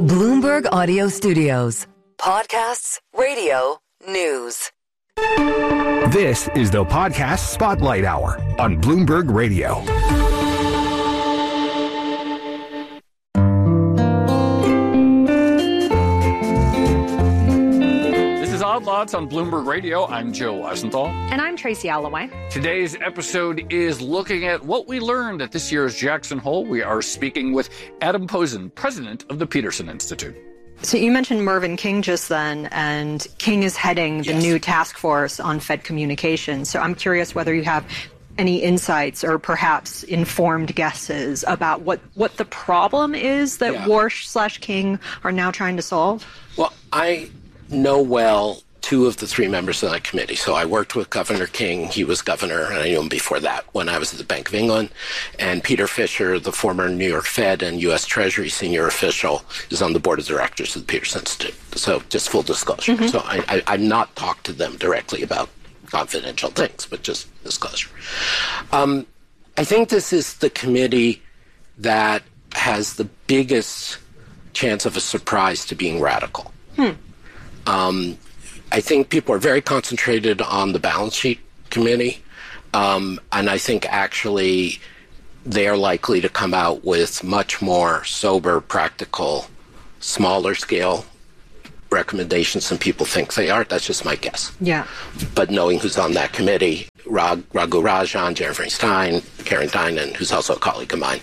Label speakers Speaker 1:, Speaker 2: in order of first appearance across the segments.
Speaker 1: Bloomberg Audio Studios. Podcasts, radio, news.
Speaker 2: This is the Podcast Spotlight Hour on Bloomberg Radio.
Speaker 3: This is Odd Lots on Bloomberg Radio. I'm Joe Weisenthal.
Speaker 4: And I'm Tracy Alloway.
Speaker 3: Today's episode is looking at what we learned at this year's Jackson Hole. We are speaking with Adam Posen, president of the Peterson Institute.
Speaker 4: So you mentioned Mervyn King just then, and King is heading the new task force on Fed communications. So I'm curious whether you have any insights or perhaps informed guesses about what the problem is that Warsh/King are now trying to solve?
Speaker 5: Well, I know well two of the three members of that committee. So I worked with Governor King. He was governor, and I knew him before that when I was at the Bank of England. And Peter Fisher, the former New York Fed and U.S. Treasury senior official, is on the board of directors of the Peterson Institute. So just full disclosure. Mm-hmm. So I've not talked to them directly about confidential things, but just disclosure. I think this is the committee that has the biggest chance of a surprise to being radical. I think people are very concentrated on the balance sheet committee, and I think actually they're likely to come out with much more sober, practical, smaller scale recommendations than people think they are. That's just my guess.
Speaker 4: Yeah.
Speaker 5: But knowing who's on that committee, Raghu Rajan, Jeremy Stein, Karen Dinan, who's also a colleague of mine,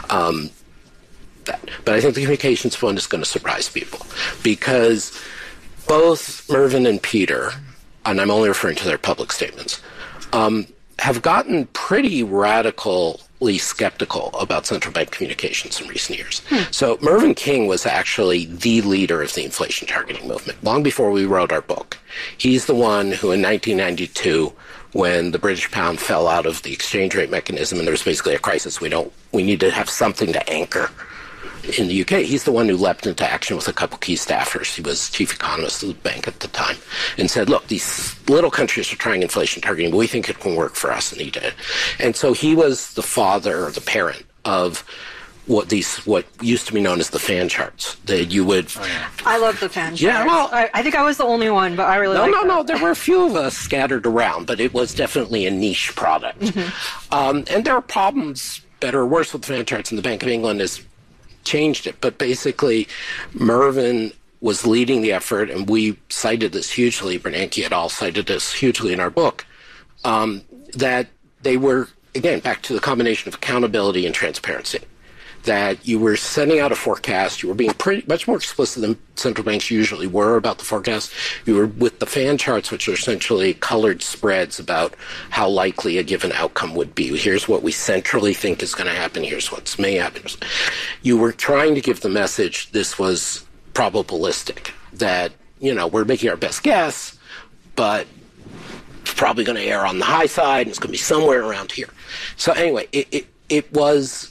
Speaker 5: but I think the communications fund is going to surprise people because both Mervyn and Peter, and I'm only referring to their public statements, have gotten pretty radically skeptical about central bank communications in recent years. So Mervyn King was actually the leader of the inflation targeting movement long before we wrote our book. He's the one who in 1992, when the British pound fell out of the exchange rate mechanism and there was basically a crisis, we need to have something to anchor in the UK, he's the one who leapt into action with a couple key staffers. He was chief economist of the bank at the time and said, look, these little countries are trying inflation targeting, but we think it can work for us, and he did. And so he was the father or the parent of what used to be known as the fan charts that you would...
Speaker 4: I love the fan charts.
Speaker 5: Yeah, well...
Speaker 4: I think I was the only one, but I really like that.
Speaker 5: No, there were a few of us scattered around, but it was definitely a niche product. Mm-hmm. And there are problems, better or worse, with the fan charts, and the Bank of England has changed it. But basically, Mervyn was leading the effort, and we cited this hugely, Bernanke et al. Cited this hugely in our book, that they were, again, back to the combination of accountability and transparency. That you were sending out a forecast, you were being much more explicit than central banks usually were about the forecast. You were with the fan charts, which are essentially colored spreads about how likely a given outcome would be. Here's what we centrally think is going to happen. Here's what may happen. You were trying to give the message this was probabilistic, that, we're making our best guess, but it's probably going to err on the high side, and it's going to be somewhere around here. So anyway, it was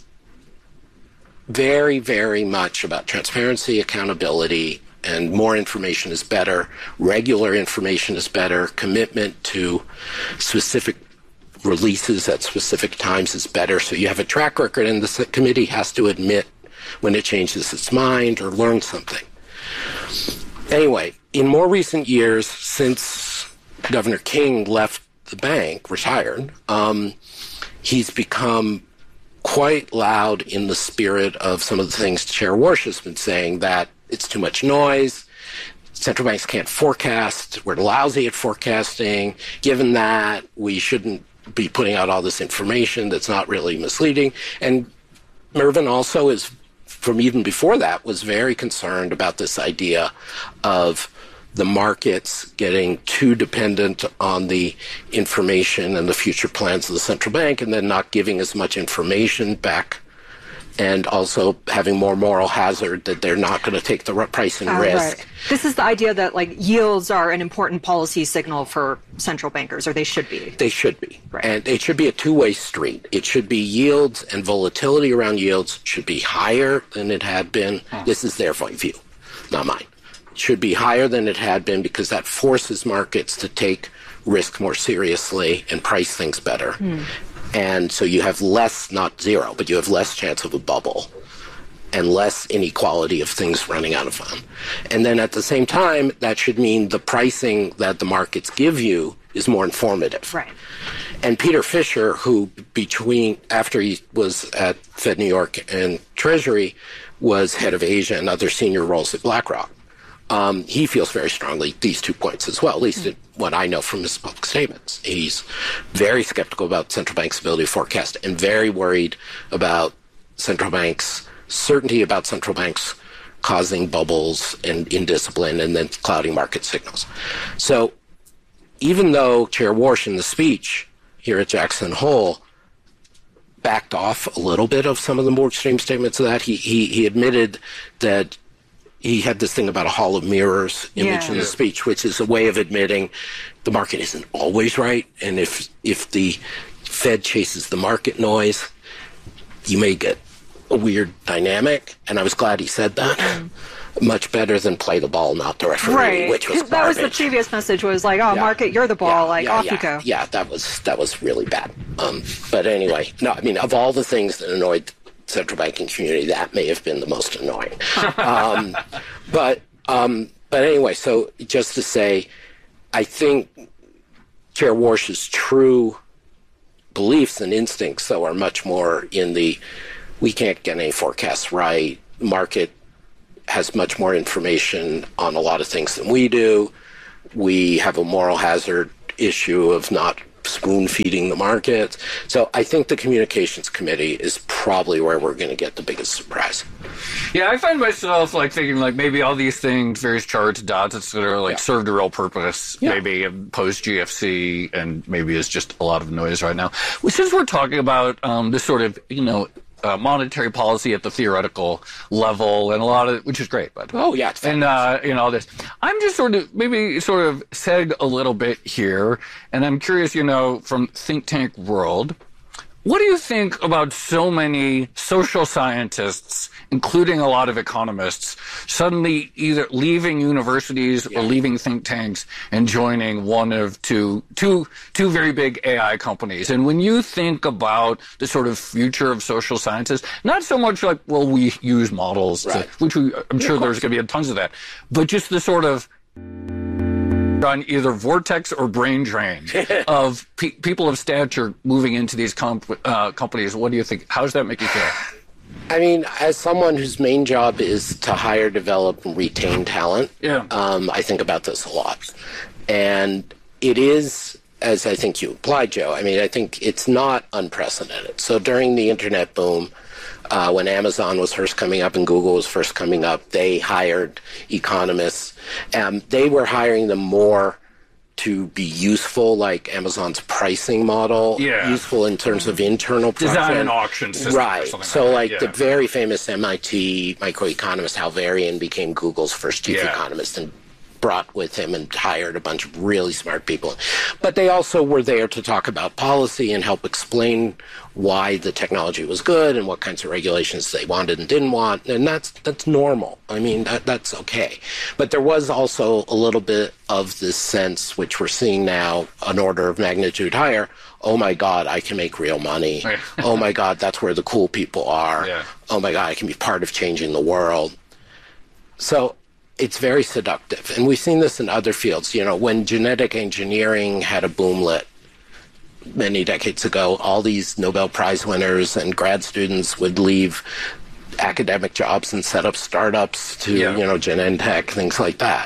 Speaker 5: very, very much about transparency, accountability, and more information is better. Regular information is better. Commitment to specific releases at specific times is better. So you have a track record, and the committee has to admit when it changes its mind or learn something. Anyway, in more recent years, since Governor King left the bank, retired, he's become quite loud in the spirit of some of the things Chair Warsh has been saying, that it's too much noise, central banks can't forecast, we're lousy at forecasting, given that we shouldn't be putting out all this information that's not really misleading. And Mervyn also is, from even before that, was very concerned about this idea of the markets getting too dependent on the information and the future plans of the central bank, and then not giving as much information back, and also having more moral hazard that they're not going to take the pricing risk.
Speaker 4: Right. This is the idea that yields are an important policy signal for central bankers, or they should be.
Speaker 5: They should be.
Speaker 4: Right.
Speaker 5: And it should be a two-way street. It should be yields, and volatility around yields should be higher than it had been. This is their view, not mine. Should be higher than it had been because that forces markets to take risk more seriously and price things better. And so you have less, not zero, but you have less chance of a bubble. and less inequality of things running out of fun. And then at the same time, that should mean the pricing that the markets give you is more informative.
Speaker 4: Right.
Speaker 5: And Peter Fisher, who after he was at Fed New York and Treasury, was head of Asia and other senior roles at BlackRock. He feels very strongly these 2 points as well, at least what I know from his public statements. He's very skeptical about central bank's ability to forecast and very worried about central banks' certainty about central banks causing bubbles and indiscipline and then clouding market signals. So even though Chair Warsh in the speech here at Jackson Hole backed off a little bit of some of the more extreme statements of that, he admitted that he had this thing about a hall of mirrors image in the speech, which is a way of admitting the market isn't always right. And if the Fed chases the market noise, you may get a weird dynamic. And I was glad he said that. Much better than play the ball, not the referee, which was garbage.
Speaker 4: That was the previous message was like, market, you're the ball, off you go.
Speaker 5: Yeah, that was really bad. But anyway, no, I mean, of all the things that annoyed central banking community, that may have been the most annoying. But anyway, so just to say, I think Chair Warsh's true beliefs and instincts, though, are much more in the we can't get any forecasts right. Market has much more information on a lot of things than we do. We have a moral hazard issue of not spoon-feeding the market. So I think the Communications Committee is probably where we're going to get the biggest surprise.
Speaker 3: Yeah, I find myself thinking maybe all these things, various charts, dots, etc., served a real purpose, maybe post-GFC, and maybe it's just a lot of noise right now. Well, since we're talking about this sort of, monetary policy at the theoretical level, and a lot of which is great, but and all this. I'm just sort of seg a little bit here, and I'm curious, from think tank world, what do you think about so many social scientists, including a lot of economists, suddenly either leaving universities or leaving think tanks and joining one of two very big AI companies? And when you think about the sort of future of social sciences, not so much we use models, which I'm sure there's going to be tons of that, but just the sort of on either vortex or brain drain of people of stature moving into these companies. What do you think? How does that make you feel?
Speaker 5: I mean, as someone whose main job is to hire, develop, and retain talent, I think about this a lot. And it is, as I think you implied, Joe, I mean, I think it's not unprecedented. So during the internet boom, when Amazon was first coming up and Google was first coming up, they hired economists. They were hiring them more to be useful, like Amazon's pricing model, useful in terms of internal
Speaker 3: design and auction system.
Speaker 5: Right. So the very famous MIT microeconomist Hal Varian became Google's first chief economist and brought with him and hired a bunch of really smart people. But they also were there to talk about policy and help explain why the technology was good and what kinds of regulations they wanted and didn't want. And that's normal. I mean, that's okay. But there was also a little bit of this sense, which we're seeing now, an order of magnitude higher. Oh my God, I can make real money. Oh my God, that's where the cool people are. Oh my God, I can be part of changing the world. So it's very seductive. And we've seen this in other fields. When genetic engineering had a boomlet many decades ago, all these Nobel Prize winners and grad students would leave academic jobs and set up startups to, Genentech, things like that.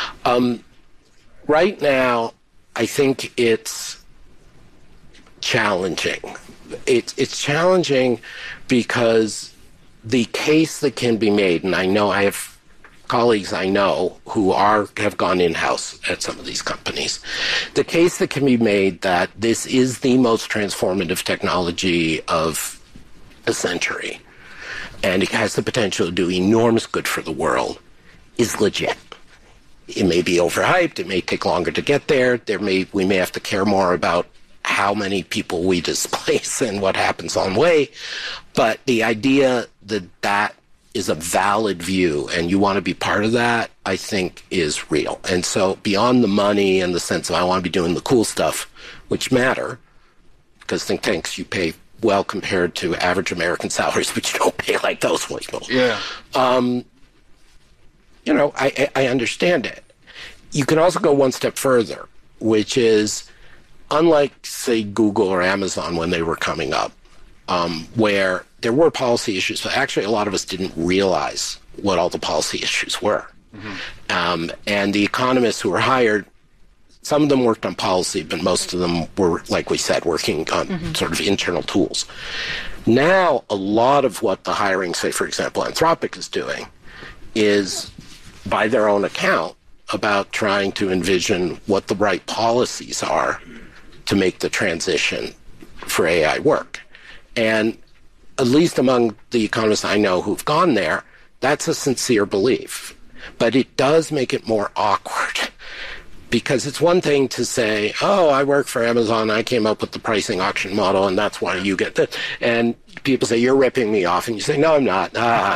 Speaker 5: Right now, I think it's challenging. It's challenging because the case that can be made, and I know I have colleagues I know who have gone in-house at some of these companies. The case that can be made that this is the most transformative technology of a century, and it has the potential to do enormous good for the world, is legit. It may be overhyped. It may take longer to get there. We may have to care more about how many people we displace and what happens on the way. But the idea that is a valid view and you want to be part of that, I think is real. And so beyond the money and the sense of I want to be doing the cool stuff, which matter, because think tanks, you pay well compared to average American salaries, which you don't pay like those people.
Speaker 3: Yeah.
Speaker 5: You know, I understand it. You can also go one step further, which is, unlike, say, Google or Amazon when they were coming up, where there were policy issues, but actually a lot of us didn't realize what all the policy issues were. Mm-hmm. And the economists who were hired, some of them worked on policy, but most of them were, like we said, working on sort of internal tools. Now, a lot of what the hiring, say, for example, Anthropic is doing is, by their own account, about trying to envision what the right policies are to make the transition for AI work. And at least among the economists I know who've gone there, that's a sincere belief. But it does make it more awkward, because it's one thing to say, oh, I work for Amazon, I came up with the pricing auction model, and that's why you get that. And people say, you're ripping me off. And you say, no, I'm not.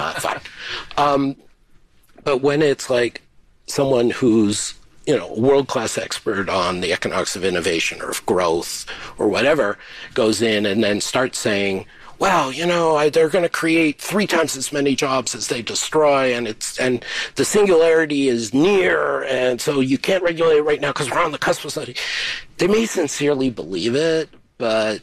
Speaker 5: Fine. But when it's like someone who's, you know, a world-class expert on the economics of innovation or of growth or whatever goes in and then starts saying, well, you know, they're going to create 3 times as many jobs as they destroy, and the singularity is near, and so you can't regulate it right now because we're on the cusp of something. They may sincerely believe it, but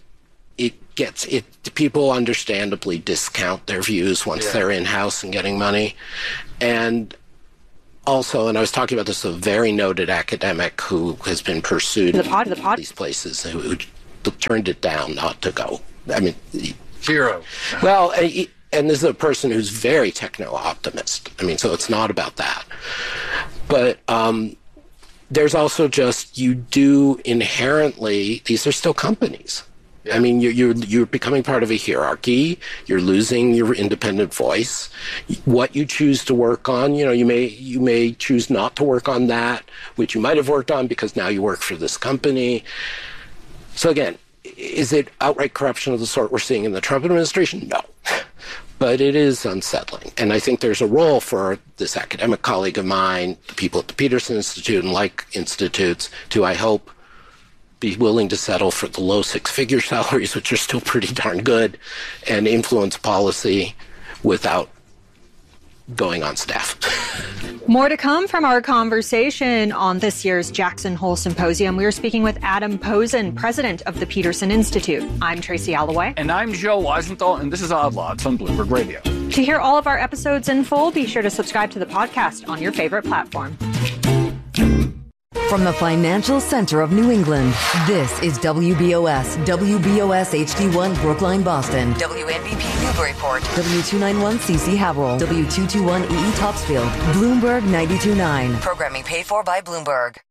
Speaker 5: people understandably discount their views once they're in-house and getting money. And also, and I was talking about this, a very noted academic who has been pursued in these places, who turned it down not to go. I mean,
Speaker 3: Zero.
Speaker 5: Well, and this is a person who's very techno-optimist. I mean, so it's not about that. But there's also just, you do inherently, these are still companies. Yeah. I mean, you're becoming part of a hierarchy. You're losing your independent voice. What you choose to work on, you know, you may choose not to work on that, which you might have worked on because now you work for this company. So again, is it outright corruption of the sort we're seeing in the Trump administration? No. But it is unsettling. And I think there's a role for this academic colleague of mine, the people at the Peterson Institute and like institutes, to, I hope, be willing to settle for the low 6-figure salaries, which are still pretty darn good, and influence policy without going on staff.
Speaker 4: More to come from our conversation on this year's Jackson Hole Symposium. We are speaking with Adam Posen, president of the Peterson Institute. I'm Tracy Alloway.
Speaker 3: And I'm Joe Weisenthal, and this is Odd Lots on Bloomberg Radio.
Speaker 4: To hear all of our episodes in full, be sure to subscribe to the podcast on your favorite platform.
Speaker 1: From the financial center of New England, this is WBOS HD1 Brookline, Boston. WNBP Newburyport. W291CC Haverhill. W221EE Topsfield. Bloomberg 92.9. Programming paid for by Bloomberg.